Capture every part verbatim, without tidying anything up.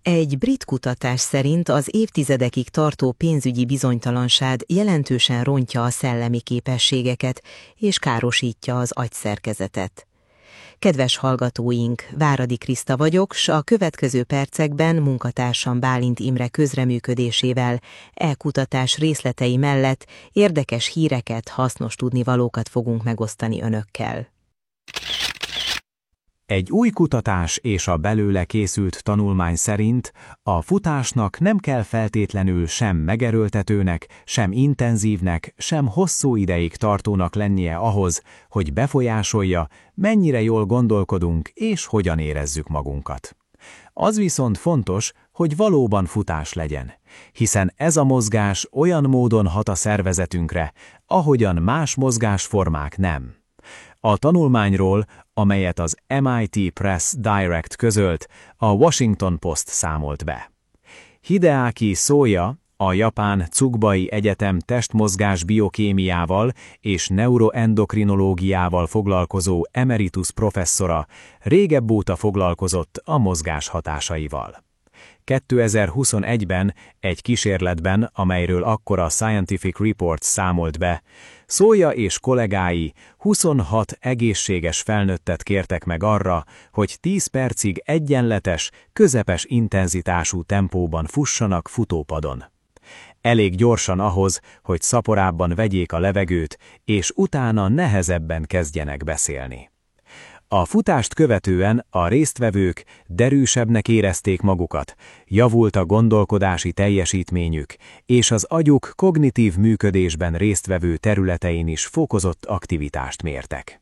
Egy brit kutatás szerint az évtizedekig tartó pénzügyi bizonytalanság jelentősen rontja a szellemi képességeket és károsítja az agyszerkezetet. Kedves hallgatóink, Váradi Kriszta vagyok, s a következő percekben munkatársam Bálint Imre közreműködésével e-kutatás részletei mellett érdekes híreket, hasznos tudnivalókat fogunk megosztani önökkel. Egy új kutatás és a belőle készült tanulmány szerint a futásnak nem kell feltétlenül sem megerőltetőnek, sem intenzívnek, sem hosszú ideig tartónak lennie ahhoz, hogy befolyásolja, mennyire jól gondolkodunk és hogyan érezzük magunkat. Az viszont fontos, hogy valóban futás legyen, hiszen ez a mozgás olyan módon hat a szervezetünkre, ahogyan más mozgásformák nem. A tanulmányról, amelyet az em i té Press Direct közölt, a Washington Post számolt be. Hideaki Soya, a japán Tsukubai Egyetem testmozgás biokémiával és neuroendokrinológiával foglalkozó emeritus professzora régebb óta foglalkozott a mozgás hatásaival. kétezer-huszonegyben egy kísérletben, amelyről akkor a Scientific Reports számolt be, Soya és kollégái huszonhat egészséges felnőttet kértek meg arra, hogy tíz percig egyenletes, közepes intenzitású tempóban fussanak futópadon. Elég gyorsan ahhoz, hogy szaporábban vegyék a levegőt, és utána nehezebben kezdjenek beszélni. A futást követően a résztvevők derűsebbnek érezték magukat, javult a gondolkodási teljesítményük, és az agyuk kognitív működésben résztvevő területein is fokozott aktivitást mértek.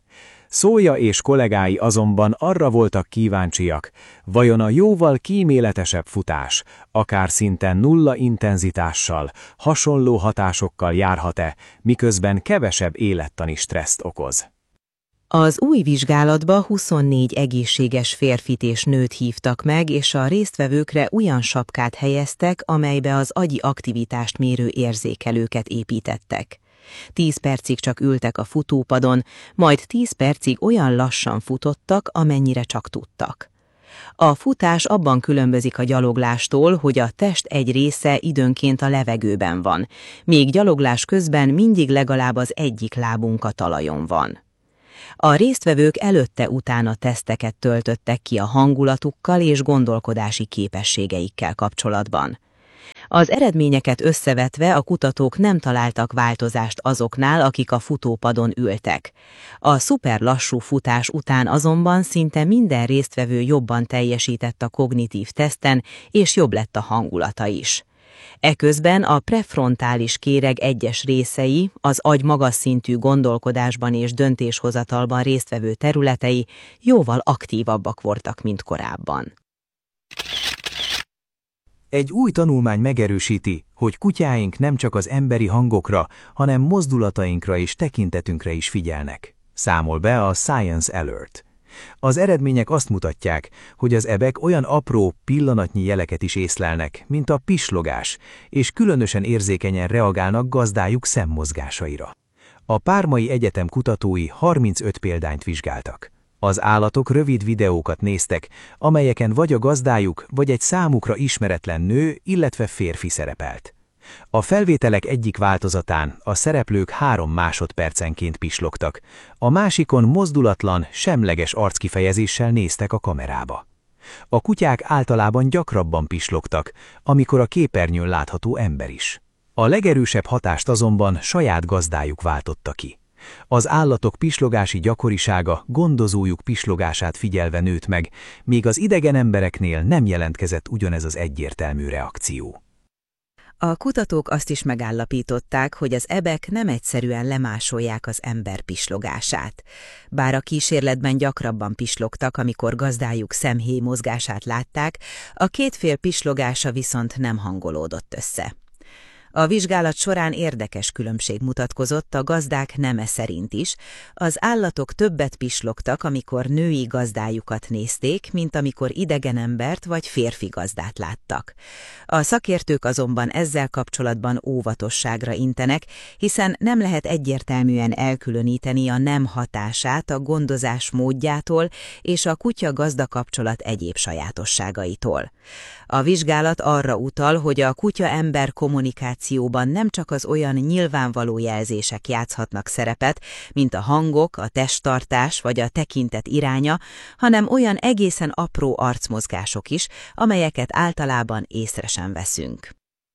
Soya és kollégái azonban arra voltak kíváncsiak, vajon a jóval kíméletesebb futás, akár szinte nulla intenzitással, hasonló hatásokkal járhat-e, miközben kevesebb élettani stresszt okoz. Az új vizsgálatba huszonnégy egészséges férfit és nőt hívtak meg, és a résztvevőkre olyan sapkát helyeztek, amelybe az agyi aktivitást mérő érzékelőket építettek. Tíz percig csak ültek a futópadon, majd tíz percig olyan lassan futottak, amennyire csak tudtak. A futás abban különbözik a gyaloglástól, hogy a test egy része időnként a levegőben van, míg gyaloglás közben mindig legalább az egyik lábunk a talajon van. A résztvevők előtte-utána teszteket töltöttek ki a hangulatukkal és gondolkodási képességeikkel kapcsolatban. Az eredményeket összevetve a kutatók nem találtak változást azoknál, akik a futópadon ültek. A szuperlassú futás után azonban szinte minden résztvevő jobban teljesített a kognitív teszten, és jobb lett a hangulata is. Eközben a prefrontális kéreg egyes részei, az agy magas szintű gondolkodásban és döntéshozatalban résztvevő területei jóval aktívabbak voltak, mint korábban. Egy új tanulmány megerősíti, hogy kutyáink nem csak az emberi hangokra, hanem mozdulatainkra és tekintetünkre is figyelnek, számol be a Science Alert. Az eredmények azt mutatják, hogy az ebek olyan apró, pillanatnyi jeleket is észlelnek, mint a pislogás, és különösen érzékenyen reagálnak gazdájuk szemmozgásaira. A Parmai Egyetem kutatói harmincöt példányt vizsgáltak. Az állatok rövid videókat néztek, amelyeken vagy a gazdájuk, vagy egy számukra ismeretlen nő, illetve férfi szerepelt. A felvételek egyik változatán a szereplők három másodpercenként pislogtak, a másikon mozdulatlan, semleges arckifejezéssel néztek a kamerába. A kutyák általában gyakrabban pislogtak, amikor a képernyőn látható ember is. A legerősebb hatást azonban saját gazdájuk váltotta ki. Az állatok pislogási gyakorisága gondozójuk pislogását figyelve nőtt meg, míg az idegen embereknél nem jelentkezett ugyanez az egyértelmű reakció. A kutatók azt is megállapították, hogy az ebek nem egyszerűen lemásolják az ember pislogását. Bár a kísérletben gyakrabban pislogtak, amikor gazdájuk szemhéj mozgását látták, a két fél pislogása viszont nem hangolódott össze. A vizsgálat során érdekes különbség mutatkozott a gazdák neme szerint is. Az állatok többet pislogtak, amikor női gazdájukat nézték, mint amikor idegen embert vagy férfi gazdát láttak. A szakértők azonban ezzel kapcsolatban óvatosságra intenek, hiszen nem lehet egyértelműen elkülöníteni a nem hatását a gondozás módjától és a kutya-gazda kapcsolat egyéb sajátosságaitól. A vizsgálat arra utal, hogy a kutya-ember kommunikációban nem csak az olyan nyilvánvaló jelzések játszhatnak szerepet, mint a hangok, a testtartás vagy a tekintet iránya, hanem olyan egészen apró arcmozgások is, amelyeket általában észre sem veszünk.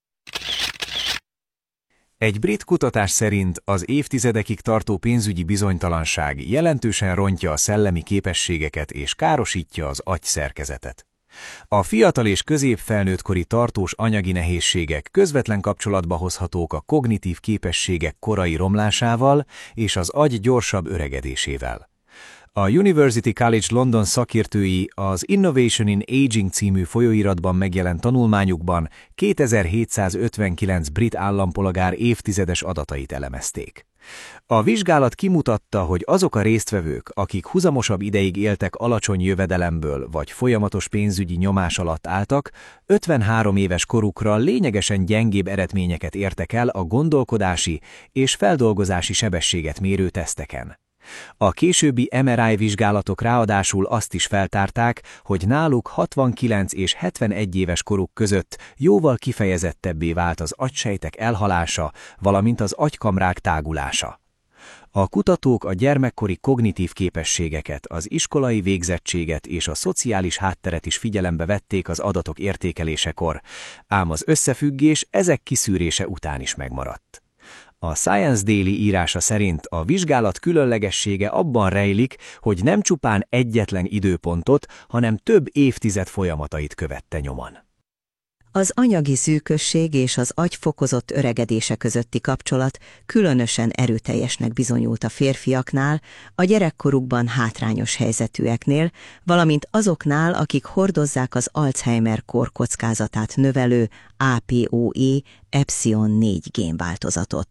Egy brit kutatás szerint az évtizedekig tartó pénzügyi bizonytalanság jelentősen rontja a szellemi képességeket és károsítja az agyszerkezetet. A fiatal és középfelnőttkori tartós anyagi nehézségek közvetlen kapcsolatba hozhatók a kognitív képességek korai romlásával és az agy gyorsabb öregedésével. A University College London szakértői az Innovation in Aging című folyóiratban megjelent tanulmányukban kétezer-hétszázötvenkilenc brit állampolgár évtizedes adatait elemezték. A vizsgálat kimutatta, hogy azok a résztvevők, akik huzamosabb ideig éltek alacsony jövedelemből vagy folyamatos pénzügyi nyomás alatt álltak, ötvenhárom éves korukra lényegesen gyengébb eredményeket értek el a gondolkodási és feldolgozási sebességet mérő teszteken. A későbbi em er i vizsgálatok ráadásul azt is feltárták, hogy náluk hatvankilenc és hetvenegy éves koruk között jóval kifejezettebbé vált az agysejtek elhalása, valamint az agykamrák tágulása. A kutatók a gyermekkori kognitív képességeket, az iskolai végzettséget és a szociális hátteret is figyelembe vették az adatok értékelésekor, ám az összefüggés ezek kiszűrése után is megmaradt. A Science Daily írása szerint a vizsgálat különlegessége abban rejlik, hogy nem csupán egyetlen időpontot, hanem több évtized folyamatait követte nyomon. Az anyagi szűkösség és az agy fokozott öregedése közötti kapcsolat különösen erőteljesnek bizonyult a férfiaknál, a gyerekkorukban hátrányos helyzetűeknél, valamint azoknál, akik hordozzák az Alzheimer-kór kockázatát növelő á pé o é epsilon négy génváltozatot.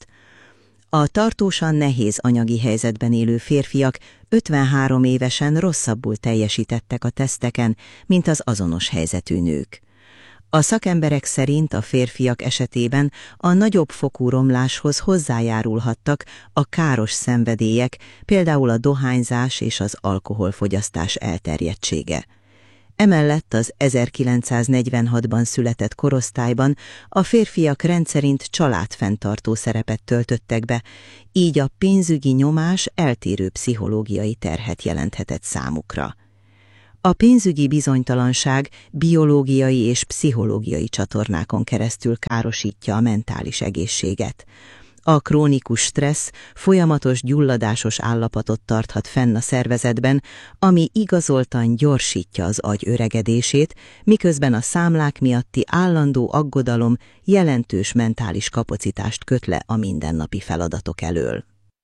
A tartósan nehéz anyagi helyzetben élő férfiak ötvenhárom évesen rosszabbul teljesítettek a teszteken, mint az azonos helyzetű nők. A szakemberek szerint a férfiak esetében a nagyobb fokú romláshoz hozzájárulhattak a káros szenvedélyek, például a dohányzás és az alkoholfogyasztás elterjedtsége. Emellett az ezerkilencszáznegyvenhatban született korosztályban a férfiak rendszerint családfenntartó szerepet töltöttek be, így a pénzügyi nyomás eltérő pszichológiai terhet jelenthetett számukra. A pénzügyi bizonytalanság biológiai és pszichológiai csatornákon keresztül károsítja a mentális egészséget. A krónikus stressz folyamatos gyulladásos állapotot tarthat fenn a szervezetben, ami igazoltan gyorsítja az agy öregedését, miközben a számlák miatti állandó aggodalom jelentős mentális kapacitást köt le a mindennapi feladatok elől.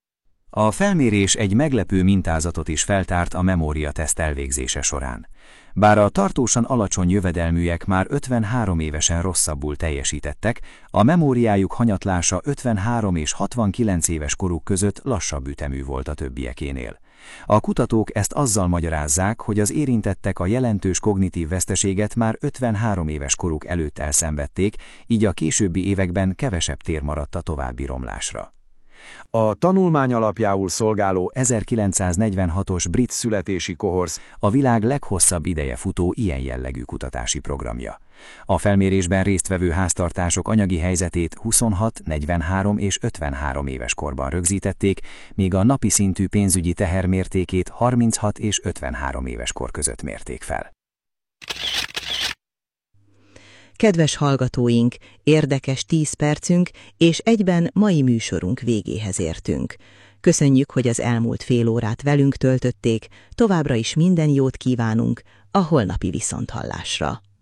A felmérés egy meglepő mintázatot is feltárt a memóriateszt elvégzése során. Bár a tartósan alacsony jövedelműek már ötvenhárom évesen rosszabbul teljesítettek, a memóriájuk hanyatlása ötvenhárom és hatvankilenc éves koruk között lassabb ütemű volt a többiekénél. A kutatók ezt azzal magyarázzák, hogy az érintettek a jelentős kognitív veszteséget már ötvenhárom éves koruk előtt elszenvedték, így a későbbi években kevesebb tér maradt a további romlásra. A tanulmány alapjául szolgáló ezerkilencszáznegyvenhatos brit születési kohorsz a világ leghosszabb ideje futó ilyen jellegű kutatási programja. A felmérésben résztvevő háztartások anyagi helyzetét huszonhat, negyvenhárom és ötvenhárom éves korban rögzítették, míg a napi szintű pénzügyi teher mértékét harminchat és ötvenhárom éves kor között mérték fel. Kedves hallgatóink, érdekes tíz percünk, és egyben mai műsorunk végéhez értünk. Köszönjük, hogy az elmúlt fél órát velünk töltötték, továbbra is minden jót kívánunk a holnapi viszonthallásra.